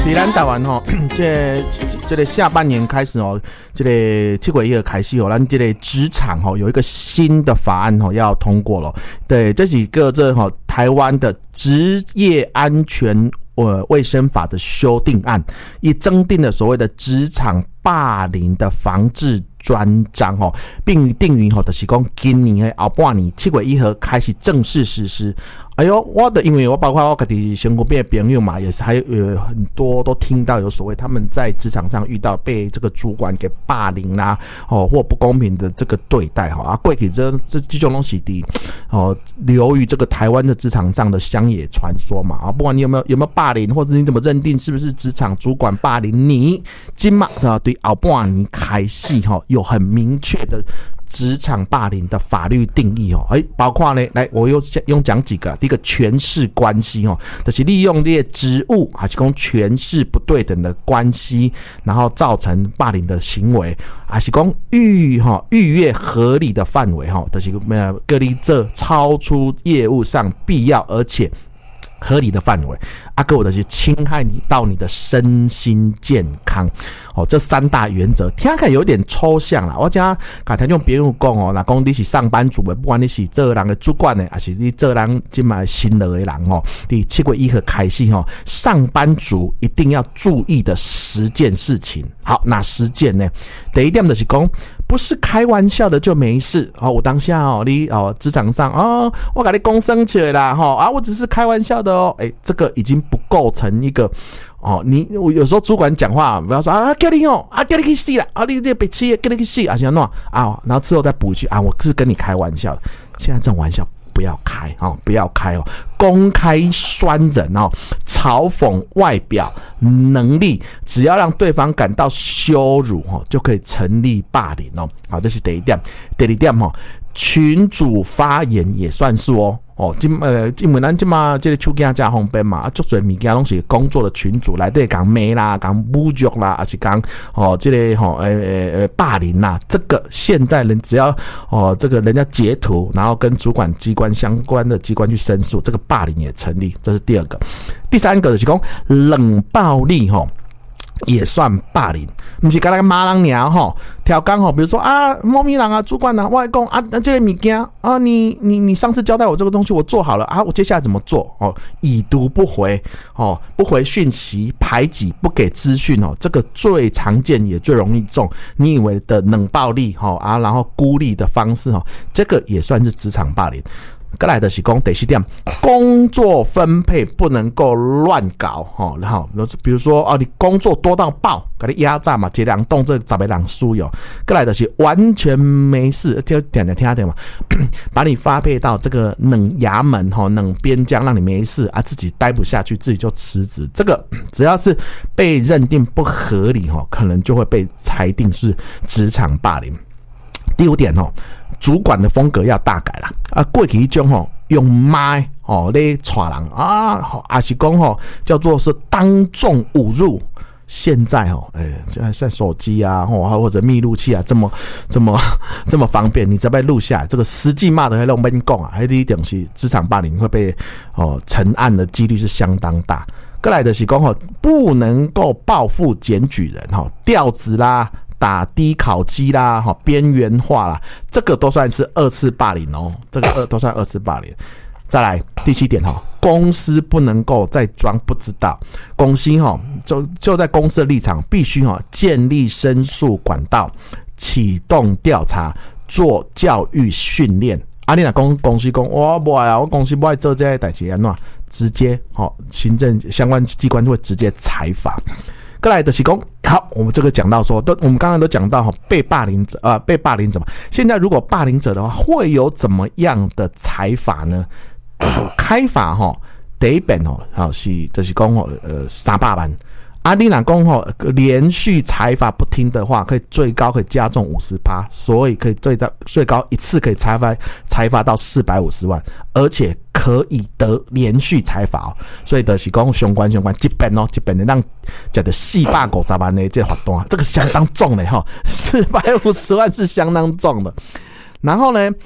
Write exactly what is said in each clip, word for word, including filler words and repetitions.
在咱台湾吼，这这个下半年开始哦，这个七月一号开始哦，咱这个职场吼有一个新的法案吼要通过了。对，这几个这吼台湾的职业安全呃卫生法的修订案，也增订了所谓的职场霸凌的防治专章哦，并定于吼就是讲今年的后半年七月一号开始正式实施。哎呦，我的因为我包括我自己身边的朋友嘛，也是还有很多都听到有所谓他们在职场上遇到被这个主管给霸凌啦、啊，哦或不公平的这个对待哈啊，过去这这这种东西的哦，流于这个台湾的职场上的乡野传说嘛啊，不管你有没有有没有霸凌，或者你怎么认定是不是职场主管霸凌你，今嘛啊对后半年开始哈有很明确的职场霸凌的法律定义哦，哎，包括呢，来我又用讲几个，第一个权势关系哦，就是利用这些职务还是讲权势不对等的关系，然后造成霸凌的行为，还是讲逾哈逾越合理的范围哈，就是呃各例这超出业务上必要而且合理的范围，啊，还有就是侵害你到你的身心健康，哦，这三大原则听起来有点抽象啦。我讲刚才用别人讲哦，那讲你是上班族的，不管你是做人的主管的，还是你做人今嘛新的人哦，第七月一号开始哦，上班族一定要注意的十件事情。好，哪十件呢？第一点就是讲，不是开玩笑的就没事哦。我当下哦，你哦职场上哦，我跟你讲生起来啦哈啊，我只是开玩笑的哦，哎，这个已经不构成一个哦。你我有时候主管讲话，不要说啊，叫你哦啊，叫你去死啦啊，你这被气，叫你去死啊，行喏啊，然后之后再补一句啊，我是跟你开玩笑的。现在这种玩笑不要开哦，不要开哦，公开酸人哦，嘲讽外表能力，只要让对方感到羞辱哦，就可以成立霸凌哦。好，这是第一点。第二点哦，群主发言也算数哦。哦，今呃，因为咱今嘛这个手机加方便嘛，啊，足侪物件拢是工作的群组内底讲骂啦、讲侮辱啦，还是讲哦这个吼呃呃霸凌啦，这个现在人只要哦这个人家截图，然后跟主管机关相关的机关去申诉，这个霸凌也成立，这是第二个。第三个就是讲冷暴力吼。也算霸凌，不是跟那个骂人娘吼，调岗吼，比如说啊，猫咪人啊，主管啊，我讲啊，这个物件啊，你你你上次交代我这个东西，我做好了啊，我接下来怎么做？哦，已读不回，哦，不回讯息，排挤，不给资讯哦，这个最常见也最容易中。你以为的冷暴力吼啊，然后孤立的方式吼，这个也算是职场霸凌。再来就是讲第四点，工作分配不能够乱搞吼，然后比如说哦，你工作多到爆，给你压榨嘛，一个人动这十个人输哟。再来就是完全没事，听点点听点嘛，把你发配到这个冷衙门吼、冷边疆，让你没事啊，自己待不下去，自己就辞职。这个只要是被认定不合理吼，可能就会被裁定是职场霸凌。第五点吼。主管的风格要大改啦！啊，过去一种吼用麦哦来带人啊，还是讲吼叫做是当众侮辱。现在哦，哎、欸，现在在手机啊，或者密录器啊，这么这么这么方便，你只要被录下来，这个实际骂的还弄不讲啊，还一点是职场霸凌会被哦成案的几率是相当大。再来的是讲吼，不能够报复检举人哈，调职啦。打低考绩啦，哈，边缘化啦，这个都算是二次霸凌哦，这个二都算二次霸凌。再来第七点哈，公司不能够再装不知道，公司哈就就在公司的立场必须哈建立申诉管道，启动调查，做教育训练。啊，你若公公司讲我不爱啊，我公司不爱做这些代志安怎，直接哈行政相关机关就会直接裁罚。再来的是讲，好，我们这个讲到说，都我们刚刚都讲到哈，被霸凌者啊、呃，被霸凌者嘛。现在如果霸凌者的话，会有怎么样的裁罚呢？开罚哈，第一遍哦，好是就是讲哦，呃，三百万。啊，你若讲吼连续裁罚不听的话，可以最高可以加重 百分之五十， 所以可以最大最高一次可以裁罚裁罚到四百五十万，而且可以得连续裁罚哦。所以就是讲相关相关这边哦，这边的让讲的四百五十万的这罚单，这个相当重的哈，四百五十万是相当重的。然后呢？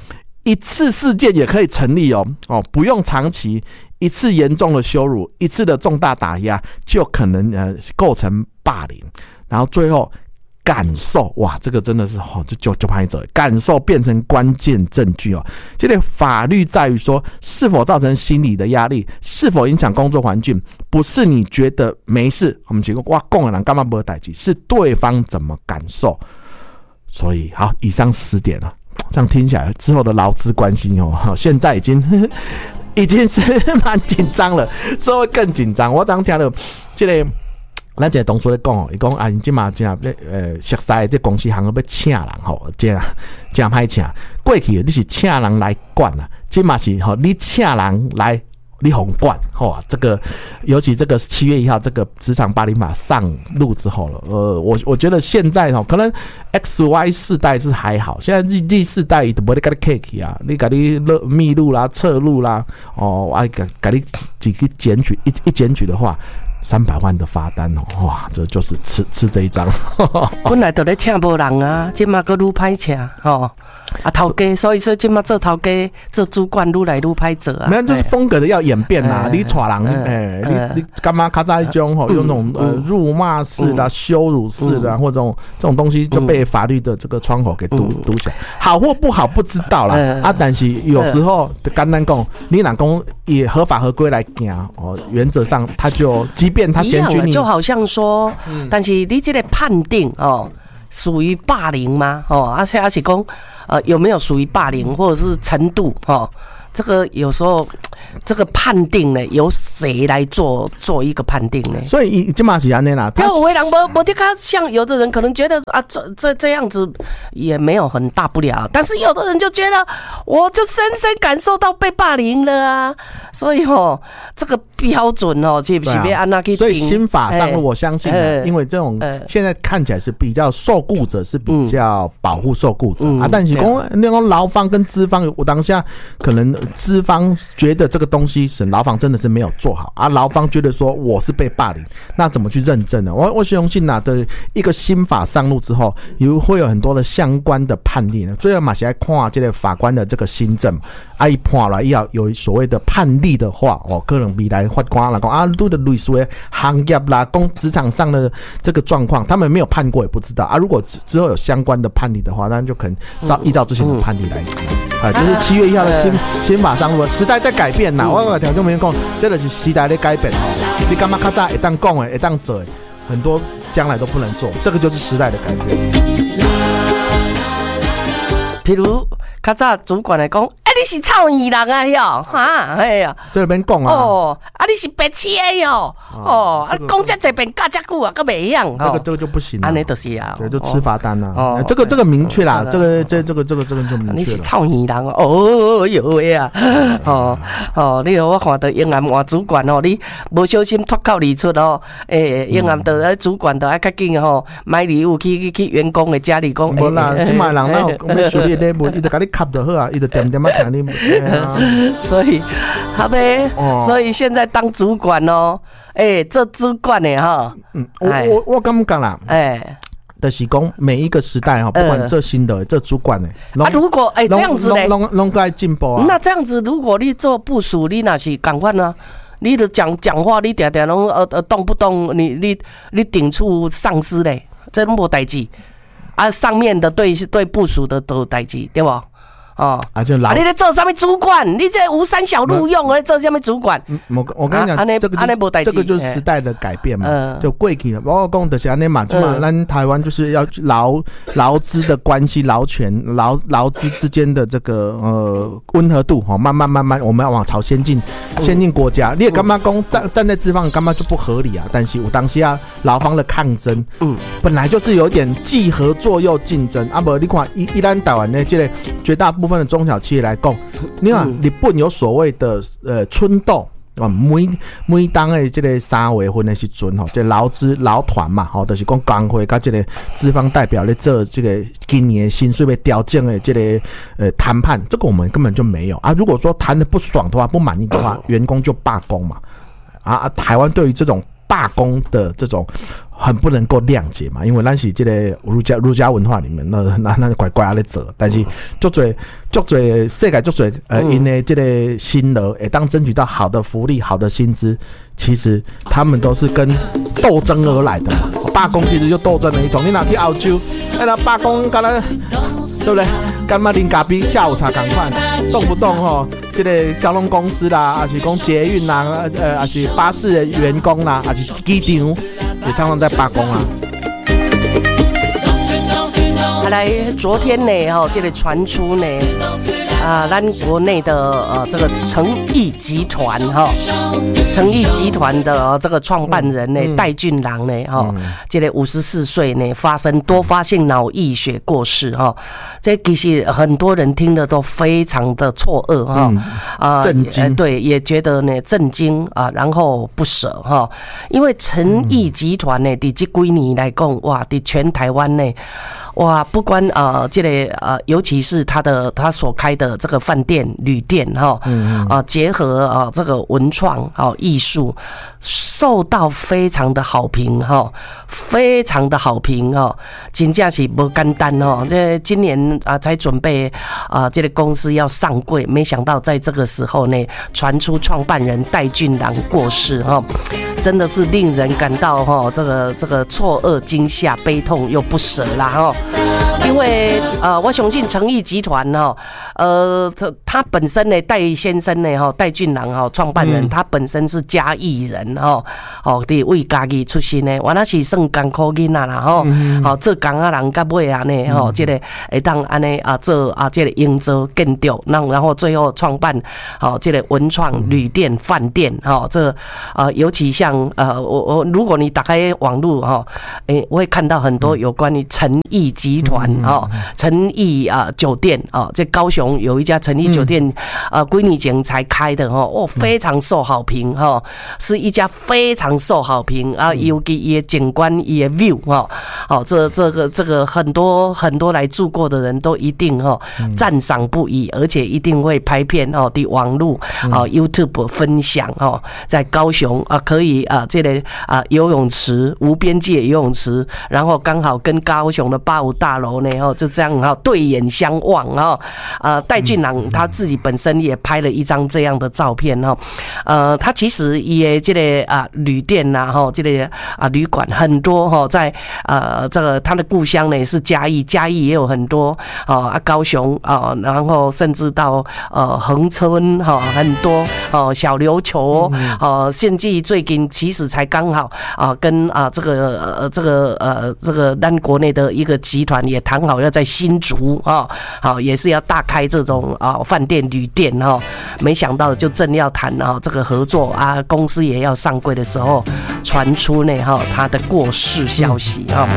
一次事件也可以成立哦哦，不用长期，一次严重的羞辱，一次的重大打压，就可能呃构成霸凌，然后最后。感受哇，这个真的是哦，就就就拍者感受变成关键证据哦。这个法律在于说，是否造成心理的压力，是否影响工作环境，不是你觉得没事，我们结果哇，共人干嘛不会代际，是对方怎么感受。所以好，以上十点了，这样听起来之后的劳资关系哦，现在已经呵呵已经是蛮紧张了，之后会更紧张。我这样听了，这个。咱一个同事咧讲哦，伊讲啊，因即嘛真啊，呃，熟悉的这公司行要请人吼，真真歹请。过去你是请人来管啊，即嘛是吼，你请人来你哄管吼，这个尤其这个七月一号这个职场霸凌法上路之后了，呃，我我觉得现在吼，可能 X Y 世代是还好，现在 Z Z 世代伊都不会给你 cake 啊，你给你密录啦、侧录啦，哦，啊，给给你几个检举一一检举的话。三百万的罚单哦，哇，这就是吃吃这一张。 本来就咧请无人啊，今嘛个愈歹请吼。啊，头家，所以说今嘛做头家、做主管愈来愈歹做啊。 没有，就是风格的要演变呐、啊。你带人，哎、欸，你你干嘛？较早一种吼，用那种呃辱骂式的、羞辱式的，或者这种这种东西，就被法律的这个窗口给堵堵起来。好或不好不知道啦。啊，但是有时候简单讲，你若讲以合法合规来行哦，原则上他就，即便他检举你， 就好像说，嗯、但是你这个判定哦。属于霸凌吗？哦，而且而且讲，呃，有没有属于霸凌，或者是程度？哦，这个有时候这个判定呢，由谁来做做一个判定呢？ 所以这嘛是安尼啦。 有为人无无得看，像有的人可能觉得啊，这这这样子也没有很大不了，但是有的人就觉得，我就深深感受到被霸凌了啊。所以哦，这个标准哦，是不是要按那去定？ 所以新法上，我相信、欸，因为这种现在看起来是比较受雇者是比较保护受雇者、嗯、啊，但是讲那种劳方跟资方，我当下可能资方觉得这个东西是劳方真的是没有做好啊，劳方觉得说我是被霸凌，那怎么去认证呢？我我相信啊的一个新法上路之后，有会有很多的相关的判例呢。最后嘛是来看这个法官的这个新政，啊一判了要有所谓的判例的话，哦，可能未来法官来讲啊，都的类似的行业啦，工职场上的这个状况，他们没有判过也不知道啊。如果之后有相关的判例的话，那就可能照依照之前的判例来讲。嗯嗯啊，就是七月一号的新新法上路，时代在改变呐。我个条众朋友讲，这个是时代在改变哦。你干嘛较早会当讲的，会当做的，很多将来都不能做，这个就是时代的改变。 譬如较早主管来讲，哎、欸，你是臭耳人啊哟，哈，哎呀， 这边讲啊， 哦，啊，你是白痴的哟，哦，啊，讲这这边教这久啊，个没样， 这个这个就不行了， 安尼就是啊， 对，就吃罚单啊，哦，这个这个明确啦，这个这这个这个这个就明确了。 你是臭耳人哦，有喂啊，哦哦，你我看到永安换主管哦，你无小心脱口而出哦，诶，永安的主管的爱较紧吼，买礼物去去去员工的家里讲， 无啦，即卖人哪有要处理礼物，伊就甲你吸就好啊，伊就点点啊听你。 所以，好呗，所以现在当主管哦，哎，这主管的哈， 嗯，我我我感觉啦， 哎。 就是讲每一个时代哈，不管这新的、这主管的， 啊，如果哎这样子呢， 拢拢该进步啊。 那这样子，如果你做部属，你那是赶快呢？你的讲讲话，你常常拢呃呃动不动你你你顶触上司嘞，这无代志啊。上面的对对部属的都有代志，对不？哦，啊，就老啊，你在做什么主管？你这吴三小录用，在做什么主管？ 我我跟你讲，这个这个就是时代的改变嘛，就过去了。我讲的是安尼嘛，就嘛，咱台湾就是要劳劳资的关系、劳权、劳劳资之间的这个呃温和度哈，慢慢慢慢，我们要往朝先进先进国家。你也干嘛讲站站在资方干嘛就不合理啊？但是我当下劳方的抗争，嗯，本来就是有点既合作又竞争啊。不，你看一一旦台湾呢，这个绝大部分部分的中小企业来讲，你看日本有所谓的呃春斗啊，每每当的这个三月份的时阵吼，这劳资劳团嘛，吼，就是讲工会甲这个资方代表咧做这个今年薪水被调整的这个呃谈判，这个我们根本就没有啊。如果说谈的不爽的话，不满意的话，员工就罢工嘛。啊，台湾对于这种罢工的这种很不能够谅解嘛，因为咱是这个儒家儒家文化里面，那那那乖乖啊在做，但是足多足多世界足多呃，因的这个辛劳，会当争取到好的福利、好的薪资，其实他们都是跟斗争而来的嘛。罢工其实就斗争的一种。你哪去澳洲，哎那罢工干那对不对？干嘛啉咖啡下午茶赶快，动不动吼，这个交通公司啦，还是讲捷运啦，呃，还是巴士的员工啦，还是机场也常常在罢工啊。 来，昨天呢，哈，这个传出呢，啊，咱国内的呃这个诚毅集团哈，诚毅集团的、呃、这个创办人呢，戴俊郎呢，哈、嗯，这个五十四岁呢，发生多发性脑溢血过世哈，这其实很多人听的都非常的错愕哈，啊、嗯，震惊、呃，对，也觉得呢震惊啊，然后不舍哈，因为诚毅集团呢，伫这几年来讲，哇，伫全台湾呢。哇，不管呃，这个呃，尤其是他的他所开的这个饭店、旅店哈，嗯啊、呃，结合啊、呃、这个文创啊艺术，受到非常的好评哈，非常的好评哈，真正是不简单哦。这今年啊、呃、才准备啊、呃、这个公司要上柜，没想到在这个时候呢，传出创办人戴俊郎过世哈，真的是令人感到哈这个这个错愕、惊吓、悲痛又不舍啦哈。因为呃，我相信诚毅集团哈，呃，他他本身呢，戴先生呢哈，戴俊郎哈，创办人、嗯，他本身是嘉义人哈，哦，伫为嘉义出身呢，我那是算艰苦囡仔啦哈，好做工啊人甲尾啊呢，吼，这个会当安尼啊做啊这个营造建筑，然然后最后创办好这个文创旅店饭店哈，这呃尤其像呃我我如果你打开网络哈，诶，我会看到很多有关于诚毅集团哦，诚毅啊酒店哦，在高雄有一家诚毅酒店，呃，几年前才开的哦，哦，非常受好评哈，是一家非常受好评啊，尤其伊的景观、伊的 view 哈，好，这这个这个很多很多来住过的人都一定哈赞赏不已，而且一定会拍片哦，的网络啊 YouTube 分享哦，在高雄啊可以啊这个啊游泳池无边界游泳池，然后刚好跟高雄的八五大楼呢哦就这样哈对眼相望哈，呃戴俊郎他自己本身也拍了一张这样的照片哈，呃他其实也这个啊旅店呐哈这个啊旅馆很多哈，在呃这个他的故乡呢是嘉义，嘉义也有很多啊高雄啊，然后甚至到呃恒春哈很多哦小琉球哦，现在最近其实才刚好啊跟啊这个呃这个呃这个咱国内的一个集团也谈好要在新竹啊，好也是要大开这种啊饭店旅店哈，没想到就正要谈啊这个合作啊，公司也要上柜的时候，传出呢哈他的过世消息哈。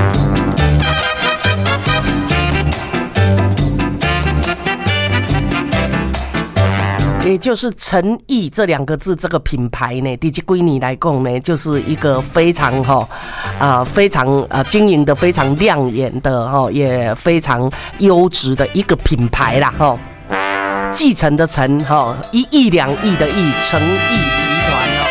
也就是诚毅这两个字，这个品牌呢，对这几年来讲呢，就是一个非常哈啊、呃、非常啊、呃、经营的非常亮眼的哈，也非常优质的一个品牌啦哈。继承的承哈，一亿两亿的亿，诚毅集团哦。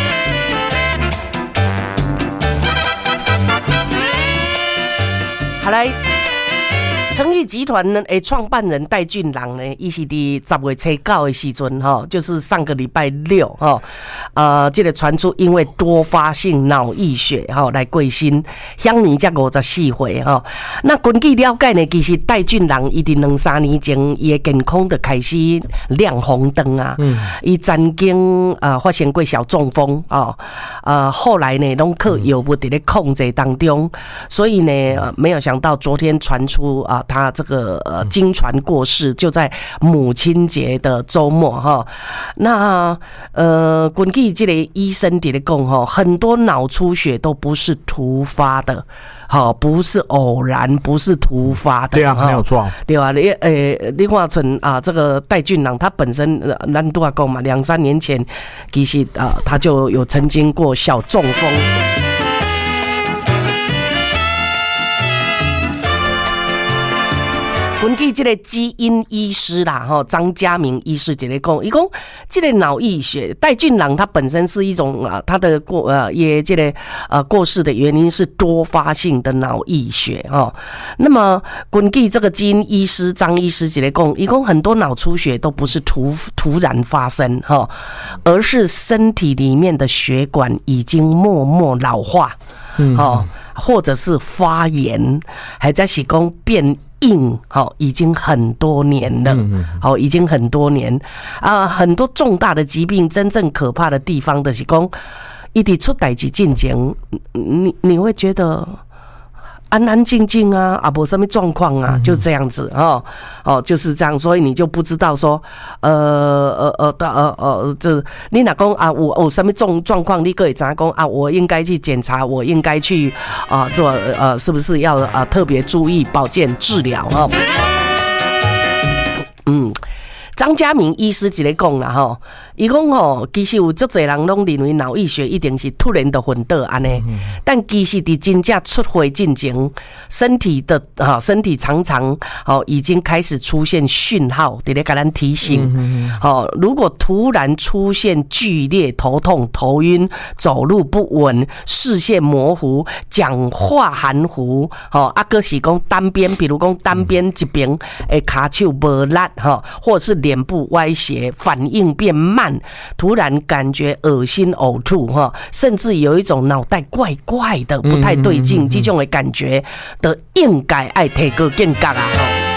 好来。诚毅集团呢，诶，创办人戴俊郎呢，伊是伫十月初九的时阵哈，就是上个礼拜六哈，呃，这个传出因为多发性脑溢血哈来过身，享年才五十四岁哈。那根据了解呢，其实戴俊郎伊伫两三年前，伊的健康就开始亮红灯啊，伊、嗯、曾经呃发生过小中风啊，呃，后来呢，拢靠药物伫咧控制当中，所以呢，呃、没有想到昨天传出啊。他这个呃经传过世，就在母亲节的周末哈。那呃，根据这个医生在讲哈，很多脑出血都不是突发的，好，不是偶然，不是突发的。 对啊，没有错。 对啊，你诶，你看成啊，这个戴俊郎他本身咱都要讲嘛，两三年前其实啊，他就有曾经过小中风。 根据这个基因医师啦，哈，张家明医师这个讲，伊讲这个脑溢血，戴俊朗他本身是一种啊，他的过呃也这个呃过世的原因是多发性的脑溢血哈。那么根据这个基因医师张医师这个讲，伊讲很多脑出血都不是突突然发生哈，而是身体里面的血管已经默默老化，嗯，哦，或者是发炎，还在是讲变硬，好，已经很多年了，好，已经很多年啊，很多重大的疾病，真正可怕的地方的是讲，一直出代志进前，你你会觉得安安静静啊，啊，没什么状况啊，就这样子哦，哦，就是这样，所以你就不知道说，呃呃呃呃呃，这你哪讲啊，我我什么状状况，你可以咋讲啊？我应该去检查，我应该去啊、呃、做呃，是不是要啊、呃、特别注意保健治疗啊？嗯。张家明医师一个讲啦吼，伊讲吼，其实有足侪人拢认为脑溢血一定是突然的昏倒安尼，但其实伫真正出血进前，身体的哈身体常常哦已经开始出现讯号，伫咧甲咱提醒，哦，如果突然出现剧烈头痛、头晕、走路不稳、视线模糊、讲话含糊，吼啊，个是讲单边，比如讲单边一边诶骹手无力哈，或者是脸部歪斜，反应变慢，突然感觉恶心呕吐哈，甚至有一种脑袋怪怪的不太对劲这种的感觉的，应该爱提高警觉啊。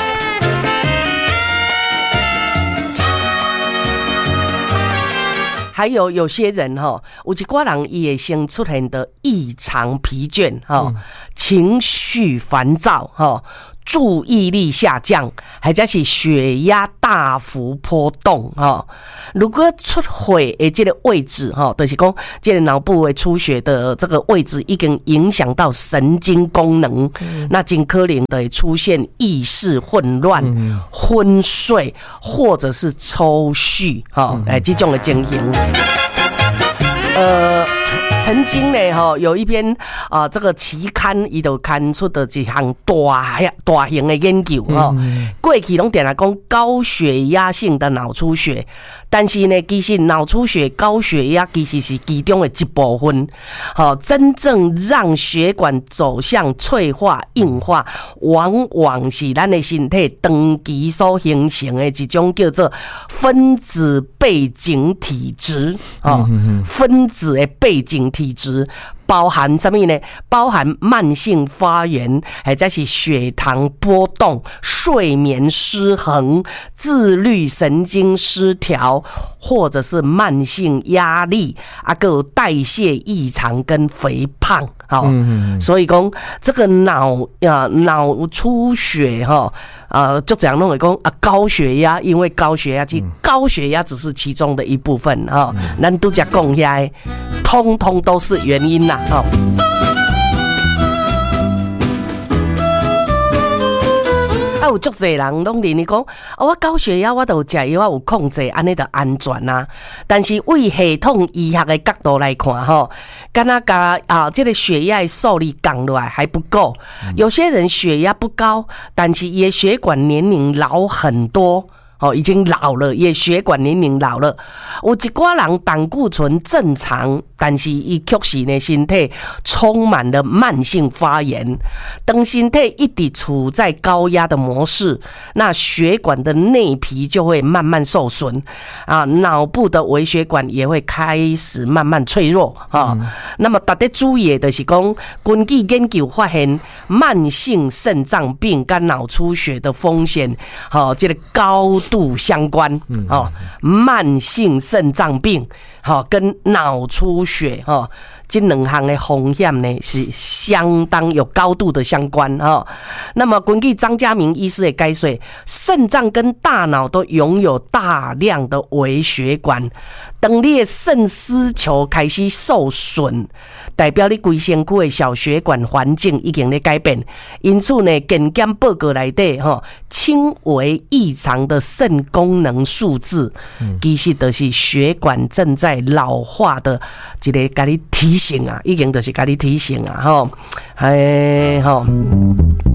还有有些人哈，有一寡人伊会先出现的异常疲倦哈，情绪烦躁哈。注意力下降，或者是血压大幅波动哈。如果出血的这个位置哈，就是讲这个脑部的出血的这个位置已经影响到神经功能，嗯、那尽可能的出现意识混乱、嗯、昏睡或者是抽搐哈，哎，这种的情形，呃。曾经呢，哈有一篇啊、呃，这个期刊伊就刊出的一项大大型的研究哈。过去拢点来讲高血压性的脑出血，但是呢，其实脑出血、高血压其实是其中的一部分。好，真正让血管走向脆化、硬化，往往是咱的身体长期所形成的一种叫做分子背景体质。哦，分子的背景体质包含什么呢？包含慢性发炎，或者是血糖波动、睡眠失衡、自律神经失调，或者是慢性压力，啊，还有代谢异常跟肥胖。好，嗯、所以讲这个脑啊脑出血哈，呃，就这样弄来讲啊，高血压，因为高血压，其实高血压只是其中的一部分哈，咱都讲讲起来，通通都是原因啦哈。啊，有足侪人拢认为讲，哦，我高血压我都有食药，我有控制，安尼就安全啊。但是为系统医学的角度来看，吼，敢若甲啊，这个血压的数率降落来还不够。有些人血压不高，但是伊的血管年龄老很多。哦，已经老了，也血管年龄老了。有一寡人胆固醇正常，但是伊确实呢身体充满了慢性发炎。当身体一直处在高压的模式，那血管的内皮就会慢慢受损啊，脑部的微血管也会开始慢慢脆弱啊。嗯、那么大家注意的就是讲，根据研究发现，慢性肾脏病跟脑出血的风险，好、啊，这个高度相关，哦，慢性肾脏病，哦，跟脑出血，哦，这两项的风险呢是相当有高度的相关，哦。那么根据张家明医师的解说，肾脏跟大脑都拥有大量的微血管，当你的肾丝球开始受损，代表你规身躯的小血管环境已经在改变，因此呢，健检报告内底哈，轻微异常的肾功能数字，其实就是血管正在老化的一个甲你提醒啊，已经就是甲你提醒啊，吼，哎吼。